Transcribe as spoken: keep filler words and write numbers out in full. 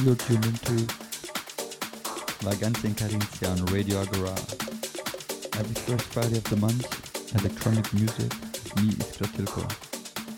You're tuned into Vagancia in Carinthia on Radio Agora. Every first Friday of the month, electronic music with me, Iskra Tilko.